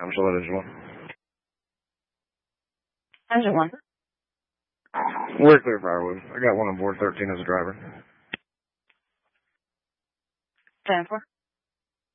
So that is one. How's your one? We're clear Firewood. I got one on board 13 as a driver. 10-4.